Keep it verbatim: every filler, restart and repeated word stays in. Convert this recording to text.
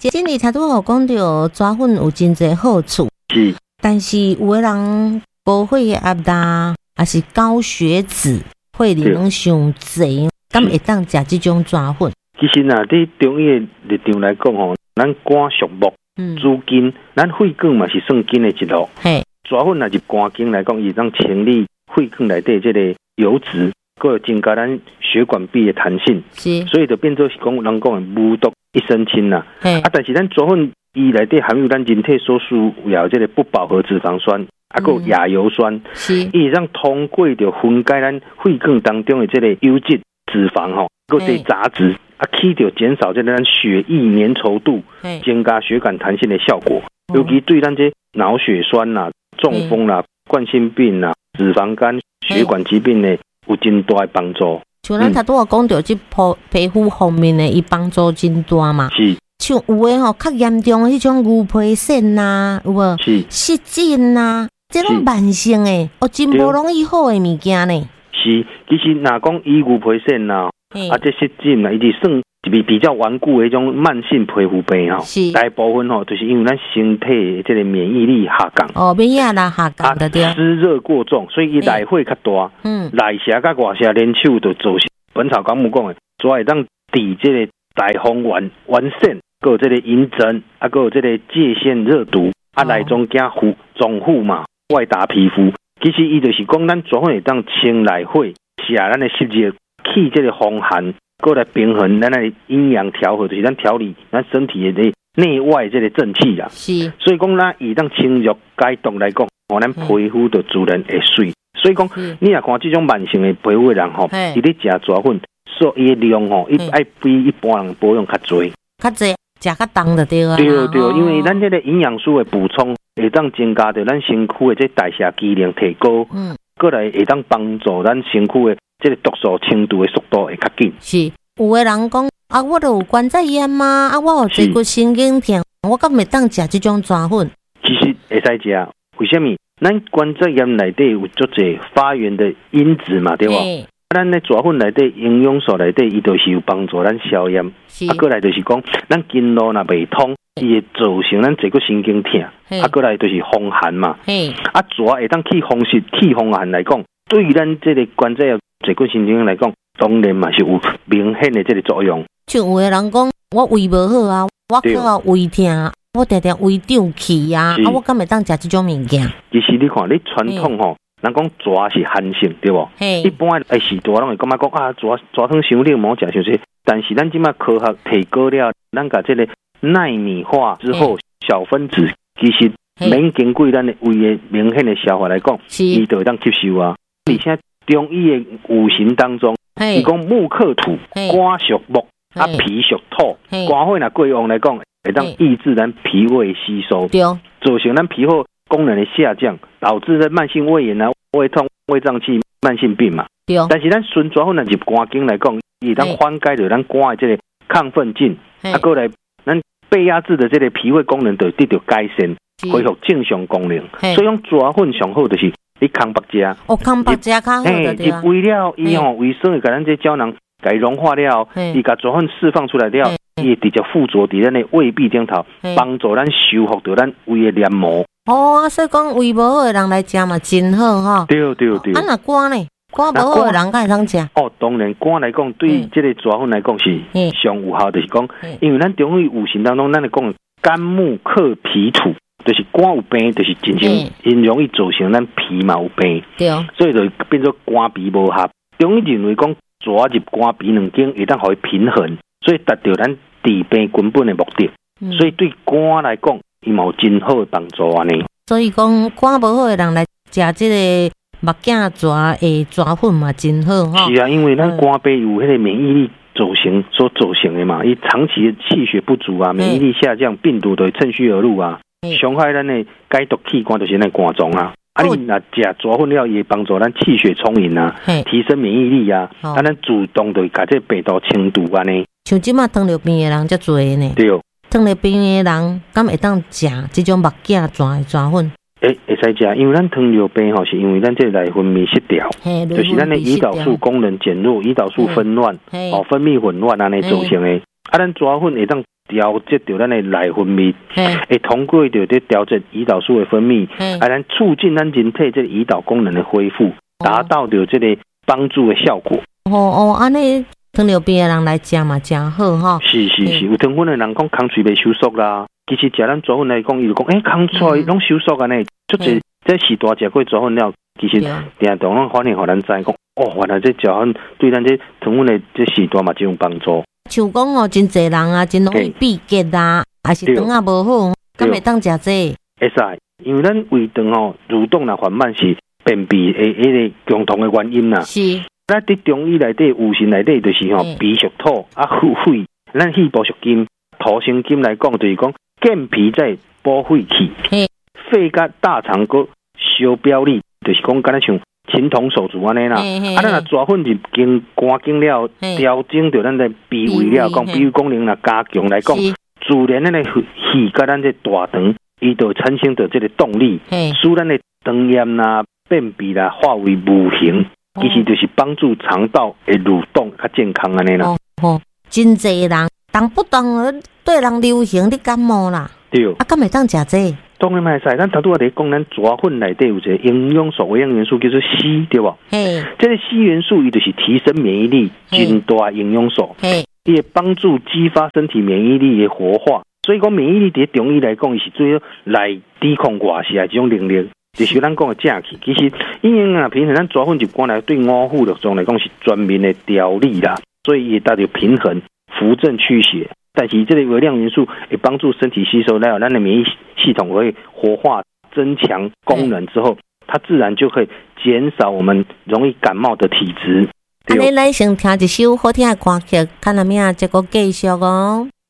真理才拄好讲到抓粉有真侪好处， 是， 但是有的人高血压啦，还是高血脂，血里能上侪，敢会当食这种抓粉？ 其实呐，对中医的立场来讲吼，咱肝属木，主筋，咱血管嘛是算筋的一路。 嘿， 抓粉若入肝经来讲，伊当清理血管内底这个油脂，佮增加咱血管壁的弹性。 是， 所以就变做是讲人讲的无毒一身轻啦。 嘿， 啊，但是咱抓粉伊内底含有咱人体所需要这个不饱和脂肪酸，啊，佮亚油酸， 是， 伊让通过着分解咱血管当中的这个油脂、脂肪吼，佮这杂质。啊，起着减少这个咱血液粘稠度，增加血管弹性的效果。尤其对咱这脑血栓啦、中风啦、冠心病啦、脂肪肝、血管疾病呢，有真大的帮助。 像咱头拄有讲到这皮皮肤方面呢，伊帮助真大嘛。 是。 像有诶吼，较严重诶迄种牛皮癣呐，有无？ 是。 湿疹呐，这种慢性诶，哦，真无容易好诶物件呢。 是，其实若讲伊牛皮癣呐。啊，这湿疹啦，伊是算一比比较顽固的一种慢性皮肤病吼。是。大部分吼，就是因为咱身体这个免疫力下降。哦， 免疫力下降的对。 湿热过重，所以伊内火较大。嗯。内邪甲外邪联手，就造成《本草纲目》讲的，主要会当抵这个大风丸丸腺，还有这个银针，啊，还有这个疥腺热毒，啊，内中加腐总腐嘛，外打皮肤。其实伊就是讲，咱主要会当清内火，写咱的湿热。去这个风寒，过来平衡咱的阴阳调和，就是咱调理咱身体的内外这个正气啦。是，所以讲咱以当清热解毒来讲，哦，咱皮肤就自然会水。所以讲，你若看这种慢性的皮肤的人吼，伊咧食抓粉，所以量吼，伊爱比一般人保养较多。 较多食较重就对啊。 对对，因为咱这个营养素的补充，会当增加着咱身躯的这代谢机能提高。嗯，过来会当帮助咱身躯的。这个毒素清除的速度会较紧。是， 有的人讲啊，我都有关节炎嘛，啊，我有坐骨神经痛，我敢会当食这种抓粉？ 其实会使食，为什么？咱关节炎内底有足侪发炎的因子嘛，对吧？咱咧抓粉内底营养素内底，伊都是有帮助咱消炎。啊，过来就是讲，咱筋络若袂通，伊会造成咱坐骨神经痛。啊，过来就是风寒嘛。啊，抓会当去风湿、去风寒来讲，对于咱这个关节炎。坐骨神经来讲，当然嘛是有明显的这个作用。 像有的人讲，我胃无好啊，我靠胃痛，我常常胃胀气啊，啊，我敢会当食这种物件？ 其实你看，你传统吼，人讲蛇是寒性，对不？一般诶时代拢会感觉讲啊，蛇蛇汤伤你莫食伤些。但是咱即马科学提高了，咱甲这个纳米化之后，小分子其实免经过咱的胃的明显的消化来讲，伊就会当吸收啊。而且中医的五行当中，伊讲木克土，肝属木，啊脾属土，肝火若过旺来讲，会当抑制咱脾胃吸收，造成咱脾胃功能的下降，导致咱慢性胃炎啊、胃痛、胃胀气、慢性病嘛。但是咱纯抓粉若入肝经来讲，伊当缓解着咱肝的这个亢奋劲，啊，过来咱被压制的这个脾胃功能就得到改善，恢复正常功能。所以讲抓粉上好就是。你空白食， 哦，空白食较好的对啊。 入胃了，伊吼胃酸会甲咱这胶囊给融化了，伊甲抓粉释放出来了，伊会直接附着伫咱的胃壁顶头，帮助咱修复到咱胃的黏膜。 哦，所以讲胃无好的人来食嘛，真好哈。 对对对。 啊，那肝呢？肝无好的人敢会通食？ 哦，当然肝来讲，对这个抓粉来讲是上有效，就是讲，因为咱中医五行当中，咱来讲肝木克脾土。就是肝有病，就是真正很容易造成咱脾嘛有病，对，所以就变做肝脾无合。中医认为讲抓入肝脾两经，会当互伊平衡，所以达到咱治病根本的目的。嗯、所以对肝来讲，伊嘛有真好的帮助安尼。 所以讲肝无好的人来食这个目镜抓的抓粉嘛，真好哈。 是啊，因为咱肝病有迄个免疫力造成所造成的嘛，伊长期的气血不足啊，免疫力下降，病毒都会趁虚而入啊。伤害咱的解毒器官就是咱肝脏啊，啊你若食抓粉了，也帮助咱气血充盈啊，提升免疫力啊，啊咱主动就甲这病毒清除安尼。 像即马糖尿病的人遮侪呢，对，糖尿病的人敢会当食这种目镜抓的抓粉？ 诶，会使食，因为咱糖尿病吼，是因为咱这内分泌失调，就是咱的胰岛素功能减弱，胰岛素纷乱，哦分泌混乱安尼造成的。啊，咱抓粉会当直调节到咱的内分泌，会通过着这调节胰岛素的分泌，啊，咱促进咱人体这胰岛功能的恢复，达到着这个帮助的效果。 哦哦，安尼糖尿病的人来食嘛，真好哈。 是是是，有糖分的人讲空喙袂收缩啦，其实食咱蛇粉来讲，伊就讲，诶、欸，空喙拢收缩安尼，足侪这时大食过蛇粉了，其实定当拢反映互咱知讲，哦，原来这蛇粉对咱这糖分的这时大嘛真有帮助。 像讲哦，真侪人啊，真容易闭结啦，还是肠啊无好，敢会当食这？ 会使，因为咱胃肠哦蠕动啦缓慢是便秘的迄个共同的原因啦。是。咱伫中医内底、五行内底就是吼，脾属土啊，腹肺，咱肺部属金，土生金来讲就是讲健脾在补肺气，肺甲大肠个小表里，就是讲敢若像青铜手足安尼啦。啊，咱若蛇粉是经干经了，调整着咱的脾胃了，讲脾胃功能若加强来讲，自然咱的气甲咱这大肠，伊就产生着这个动力，使咱的肠炎啦、便秘啦化为无形。其实就是帮助肠道的蠕动较健康安尼啦。 哦，真侪人动不动对人流行的感冒啦。对。啊，敢会当食这？ 当然袂使，咱头拄仔伫讲，咱蛇粉内底有一个营养素、微量元素叫做硒，对无？嘿。这个硒元素伊就是提升免疫力真大营养素。嘿。伊会帮助激发身体免疫力的活化，所以讲免疫力伫中医来讲，伊是最好来抵抗外邪这种能力。就是咱讲的正气，其实因为啊，平衡咱蛇粉一般来对五谷六种来讲是专门的调理啦，所以也达到平衡、扶正驱邪。但是这个微量元素也帮助身体吸收，来咱的免疫系统会活化、增强功能之后，它自然就可以减少我们容易感冒的体质。 安尼，咱先听一首好听的歌曲，看下面这个继续哦。